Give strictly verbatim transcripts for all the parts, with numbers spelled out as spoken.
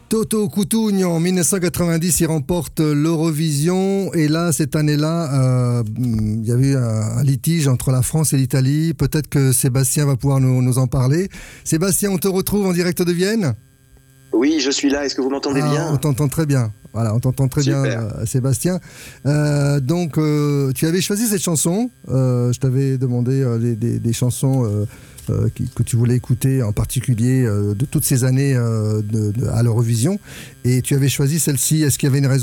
Toto Cutugno, en dix-neuf cent quatre-vingt-dix, il remporte l'Eurovision. Et là, cette année-là, euh, il y a eu un, un litige entre la France et l'Italie. Peut-être que Sébastien va pouvoir nous, nous en parler. Sébastien, on te retrouve en direct de Vienne ? Oui, je suis là. Est-ce que vous m'entendez ah, bien ? On t'entend très bien. Voilà, on t'entend très Super. bien, euh, Sébastien. Euh, donc, euh, tu avais choisi cette chanson. Euh, je t'avais demandé euh, des, des, des chansons euh, euh, qui, que tu voulais écouter, en particulier euh, de toutes ces années euh, de, de, à l'Eurovision. Et tu avais choisi celle-ci. Est-ce qu'il y avait une raison ?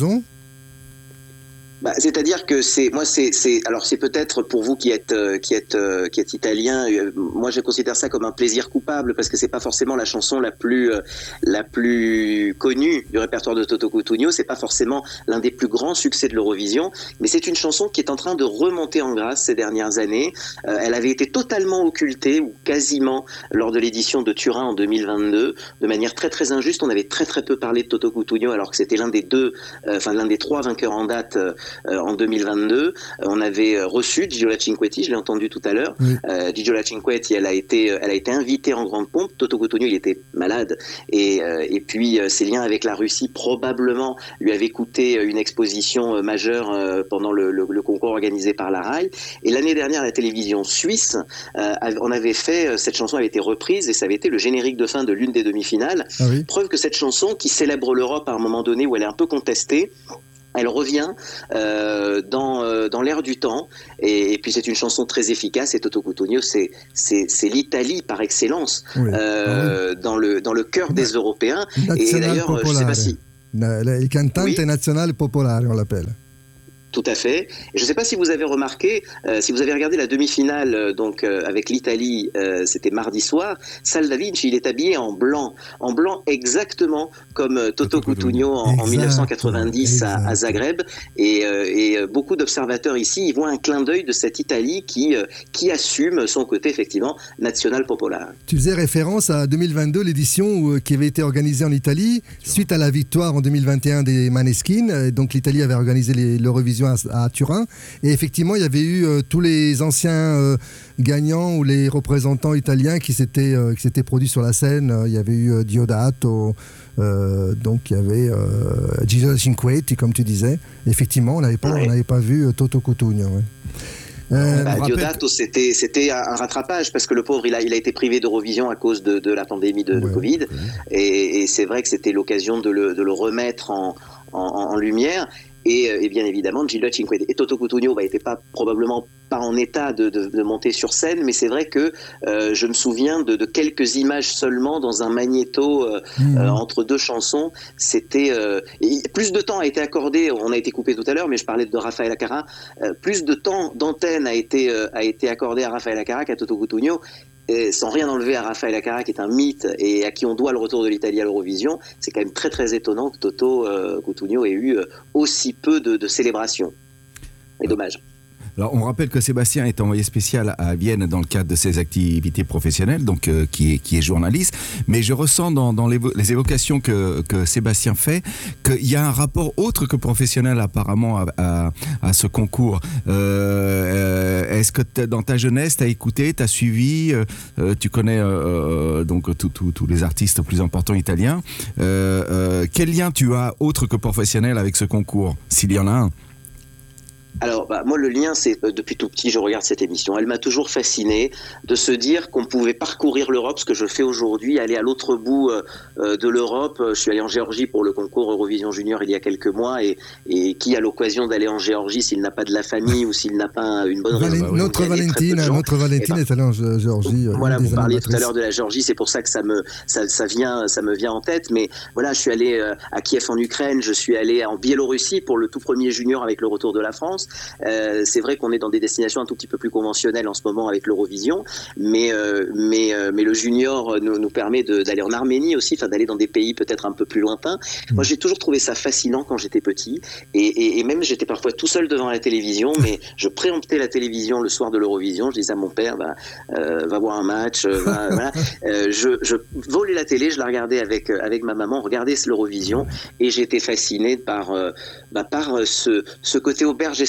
Bah, c'est-à-dire que c'est moi c'est c'est alors c'est peut-être pour vous qui êtes euh, qui êtes euh, qui êtes italien, euh, moi je considère ça comme un plaisir coupable parce que c'est pas forcément la chanson la plus euh, la plus connue du répertoire de Toto Cutugno, c'est pas forcément l'un des plus grands succès de l'Eurovision, mais c'est une chanson qui est en train de remonter en grâce ces dernières années. Euh, elle avait été totalement occultée ou quasiment lors de l'édition de Turin en deux mille vingt-deux, de manière très très injuste. On avait très très peu parlé de Toto Cutugno alors que c'était l'un des deux, euh, enfin l'un des trois vainqueurs en date. Euh, Euh, en deux mille vingt-deux, euh, on avait euh, reçu Gigiola Cinquetti, je l'ai entendu tout à l'heure. Oui. Euh, Gigiola Cinquetti, elle a été, elle a été invitée en grande pompe. Toto Cutugno, il était malade, et euh, et puis euh, ses liens avec la Russie probablement lui avaient coûté une exposition euh, majeure euh, pendant le, le, le concours organisé par la R A I. Et l'année dernière, la télévision suisse, euh, on avait fait, cette chanson avait été reprise et ça avait été le générique de fin de l'une des demi-finales. Ah oui. Preuve que cette chanson, qui célèbre l'Europe à un moment donné où elle est un peu contestée, elle revient euh, dans euh, dans l'air du temps et, et puis c'est une chanson très efficace et Toto Cutugno c'est c'est c'est l'Italie par excellence oui. euh, ah oui. dans le dans le cœur des Européens Nazional et d'ailleurs popolare. Je sais pas si il cantante oui. nazionale popolare on l'appelle. Tout à fait. Et je ne sais pas si vous avez remarqué, euh, si vous avez regardé la demi-finale euh, donc euh, avec l'Italie, euh, c'était mardi soir. Salvo Vinci, il est habillé en blanc, en blanc exactement comme euh, Toto Cutugno en, en dix-neuf cent quatre-vingt-dix à, à Zagreb. Et, euh, et euh, beaucoup d'observateurs ici, ils voient un clin d'œil de cette Italie qui euh, qui assume son côté effectivement national popolare. Tu faisais référence à deux mille vingt-deux, l'édition où, qui avait été organisée en Italie suite à la victoire en deux mille vingt et un des Maneskin. Donc l'Italie avait organisé les, l'Eurovision à, à Turin et effectivement il y avait eu euh, tous les anciens euh, gagnants ou les représentants italiens qui s'étaient euh, qui s'étaient produits sur la scène. Euh, il y avait eu euh, Diodato, euh, donc il y avait euh, Gigiola Cinquetti comme tu disais. Effectivement on n'avait pas ouais. on n'avait pas vu euh, Toto Cutugno. Ouais. Euh, bah, Diodato, que... c'était, c'était un rattrapage parce que le pauvre, il a, il a été privé d'Eurovision à cause de, de la pandémie de, ouais, de Covid. Ouais. Et, et c'est vrai que c'était l'occasion de le, de le remettre en, en, en lumière. Et, et bien évidemment, Gigiola Cinquetti et Toto Cutugno n'étaient pas probablement pas en état de, de, de monter sur scène, mais c'est vrai que euh, je me souviens de, de quelques images seulement dans un magnéto euh, mmh. euh, entre deux chansons. C'était euh, plus de temps a été accordé. On a été coupé tout à l'heure, mais je parlais de Raffaella Carrà. Euh, plus de temps d'antenne a été euh, a été accordé à Raffaella Carrà qu'à Toto Cutugno. Et sans rien enlever à Raffaella Carrà qui est un mythe et à qui on doit le retour de l'Italie à l'Eurovision, c'est quand même très très étonnant que Toto euh, Cutugno ait eu euh, aussi peu de, de célébrations. Et dommage. Alors, on rappelle que Sébastien est envoyé spécial à Vienne dans le cadre de ses activités professionnelles, donc euh, qui est qui est journaliste. Mais je ressens dans dans les, les évocations que que Sébastien fait qu'il y a un rapport autre que professionnel apparemment à à, à ce concours. Euh, est-ce que dans ta jeunesse, t'as écouté, t'as suivi, euh, tu connais euh, donc tous les artistes plus importants italiens. Euh, euh, quel lien tu as autre que professionnel avec ce concours, s'il y en a un? Alors, bah, moi, le lien, c'est euh, depuis tout petit, je regarde cette émission. Elle m'a toujours fasciné de se dire qu'on pouvait parcourir l'Europe, ce que je fais aujourd'hui, aller à l'autre bout euh, de l'Europe. Je suis allé en Géorgie pour le concours Eurovision Junior il y a quelques mois, et, et qui a l'occasion d'aller en Géorgie s'il n'a pas de la famille ou s'il n'a pas une bonne raison. Valé- notre Valentine, notre Valentine ben, est allée en Géorgie. Voilà, vous parliez tout à l'heure de la Géorgie, c'est pour ça que ça me ça, ça vient ça me vient en tête. Mais voilà, je suis allé à Kiev en Ukraine, je suis allé en Biélorussie pour le tout premier junior avec le retour de la France. Euh, c'est vrai qu'on est dans des destinations un tout petit peu plus conventionnelles en ce moment avec l'Eurovision, mais euh, mais euh, mais le junior nous, nous permet de, d'aller en Arménie aussi, enfin d'aller dans des pays peut-être un peu plus lointains. Mmh. Moi, j'ai toujours trouvé ça fascinant quand j'étais petit, et, et, et même j'étais parfois tout seul devant la télévision, mais je préemptais la télévision le soir de l'Eurovision. Je disais à mon père, va euh, va voir un match, euh, va, voilà. Euh, je je volais la télé, je la regardais avec avec ma maman, regardais l'Eurovision, et j'étais fasciné par euh, bah, par ce ce côté auberge et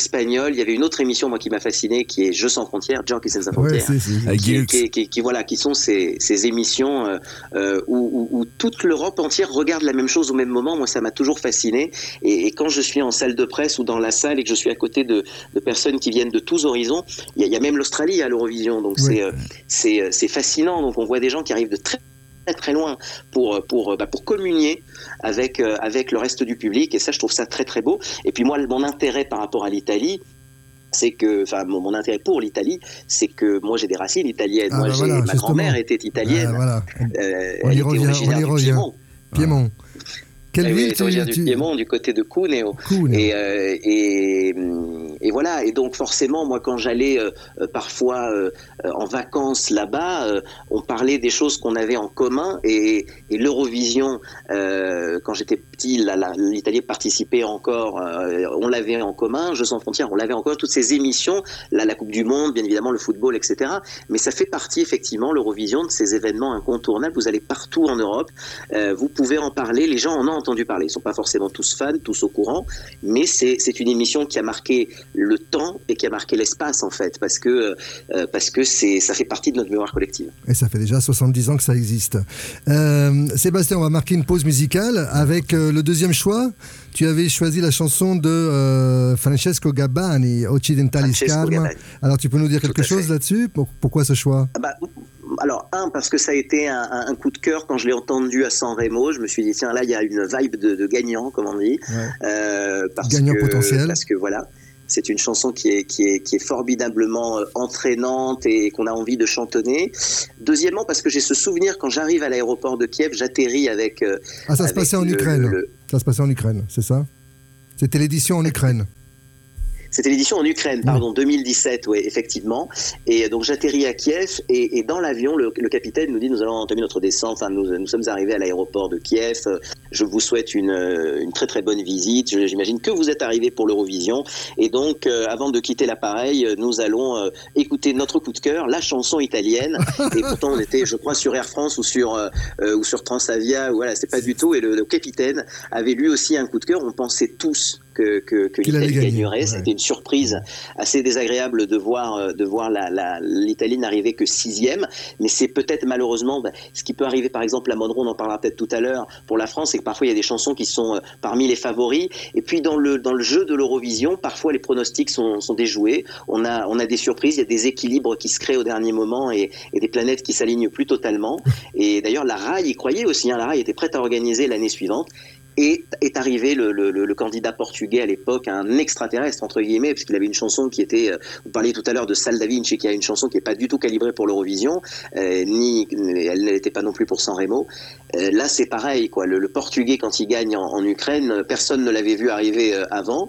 espagnol. Il y avait une autre émission moi qui m'a fasciné, qui est Jeux sans frontières, Jockey sans frontières, Ouais, c'est- c'est- qui, qui, qui, qui, voilà, qui sont ces, ces émissions euh, euh, où, où, où toute l'Europe entière regarde la même chose au même moment. Moi, ça m'a toujours fasciné. Et, et quand je suis en salle de presse ou dans la salle et que je suis à côté de, de personnes qui viennent de tous horizons, il y a, il y a même l'Australie à l'Eurovision. Donc Oui. c'est, euh, c'est, euh, c'est fascinant. Donc on voit des gens qui arrivent de très très très loin pour pour bah, pour communier avec euh, avec le reste du public, et ça je trouve ça très très beau. Et puis moi, mon intérêt par rapport à l'Italie, c'est que, enfin, mon, mon intérêt pour l'Italie, c'est que moi j'ai des racines italiennes. Ah, moi, bah j'ai, voilà, ma justement. grand-mère était italienne. Ah, voilà. Euh, On y elle était revient, originaire on y du revient. Piémont. Piémont. Quelle Elle ville était originaire du Piémont, du côté de Cuneo. Cuneo. Et, euh, et, et voilà. Et donc forcément, moi, quand j'allais euh, euh, parfois euh, euh, en vacances là-bas, euh, on parlait des choses qu'on avait en commun. Et, et l'Eurovision, euh, quand j'étais petit, la, la, l'Italie participait encore. Euh, on l'avait en commun. Jeux sans frontières, on l'avait encore. Toutes ces émissions, la, la Coupe du Monde, bien évidemment, le football, et cetera. Mais ça fait partie effectivement, l'Eurovision, de ces événements incontournables. Vous allez partout en Europe, euh, vous pouvez en parler. Les gens en ont entendu parler. Ils ne sont pas forcément tous fans, tous au courant, mais c'est, c'est une émission qui a marqué le temps et qui a marqué l'espace, en fait, parce que, euh, parce que c'est, ça fait partie de notre mémoire collective. Et ça fait déjà soixante-dix ans que ça existe. Euh, Sébastien, on va marquer une pause musicale avec euh, le deuxième choix. Tu avais choisi la chanson de euh, Francesco Gabbani, Occidentalis Francesco Karma. Gabbani. Alors, tu peux nous dire Tout quelque à chose fait. là-dessus? Pour- Pourquoi ce choix? Ah bah, alors, un, parce que ça a été un, un, un coup de cœur quand je l'ai entendu à San Remo. Je me suis dit, tiens, là, il y a une vibe de, de gagnant, comme on dit. Ouais. Euh, parce Gagnant que, potentiel. Parce que voilà. C'est une chanson qui est, qui est, qui est formidablement euh, entraînante et qu'on a envie de chantonner. Deuxièmement, parce que j'ai ce souvenir, quand j'arrive à l'aéroport de Kiev, j'atterris avec... euh, Ah, ça se avec passait en le- Ukraine. le- Ça se passait en Ukraine, c'est ça? C'était l'édition en Ukraine. C'était l'édition en Ukraine, pardon, deux mille dix-sept, oui, effectivement. Et donc j'atterris à Kiev et, et dans l'avion, le, le capitaine nous dit, nous allons entamer notre descente. Enfin, nous, nous sommes arrivés à l'aéroport de Kiev. Je vous souhaite une, une très très bonne visite. Je- J'imagine que vous êtes arrivés pour l'Eurovision. Et donc, euh, avant de quitter l'appareil, nous allons euh, écouter notre coup de cœur, la chanson italienne. Et pourtant, on était, je crois, sur Air France ou sur euh, euh, ou sur Transavia. Ou voilà, c'est pas du tout. Et le, le capitaine avait lui aussi un coup de cœur. On pensait tous que, que, que Qu'il allait l'Italie gagner, gagnerait. ouais. C'était une surprise assez désagréable de voir euh, de voir la, la, l'Italie n'arriver que sixième, mais c'est peut-être malheureusement bah, ce qui peut arriver par exemple à Monroe, on en parlera peut-être tout à l'heure pour la France, c'est que parfois il y a des chansons qui sont euh, parmi les favoris, et puis dans le dans le jeu de l'Eurovision, parfois les pronostics sont, sont déjoués, on a on a des surprises, il y a des équilibres qui se créent au dernier moment et, et des planètes qui s'alignent plus totalement. Et d'ailleurs la R A I y croyait aussi, hein, la R A I était prête à organiser l'année suivante. Et est arrivé le, le, le candidat portugais à l'époque, un extraterrestre entre guillemets, parce qu'il avait une chanson qui était, euh, vous parliez tout à l'heure de Sal da Vinci, qui a une chanson qui n'est pas du tout calibrée pour l'Eurovision, euh, ni elle n'était pas non plus pour San Remo. Euh, là c'est pareil, quoi. Le, le portugais quand il gagne en, en Ukraine, personne ne l'avait vu arriver euh, avant.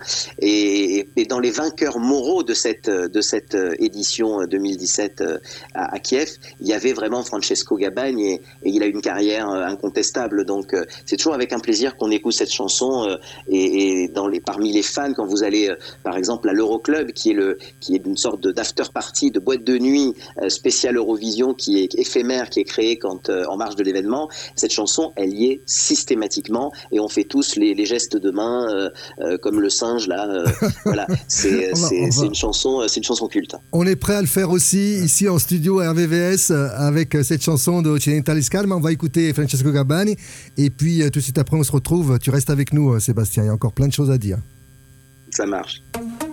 Et, et dans les vainqueurs moraux de cette de cette édition deux mille dix-sept euh, à, à Kiev, il y avait vraiment Francesco Gabbani et, et il a une carrière euh, incontestable. Donc euh, c'est toujours avec un plaisir qu'on écoute cette chanson euh, et, et dans les, parmi les fans, quand vous allez euh, par exemple à l'Euroclub, qui est, le, qui est une sorte de, d'after party, de boîte de nuit euh, spéciale Eurovision, qui est éphémère, qui est créée quand, euh, en marge de l'événement, cette chanson, elle y est systématiquement et on fait tous les, les gestes de main euh, euh, comme le singe là. Euh, voilà, c'est, On va- c'est, on va- c'est, une chanson, c'est une chanson culte. On est prêt à le faire aussi ici en studio à R V V S euh, avec euh, cette chanson de Occidentalis Karma. On va écouter Francesco Gabbani et puis euh, tout de suite après on se retrouve. Tu restes avec nous, euh, Sébastien. Il y a encore plein de choses à dire. Ça marche.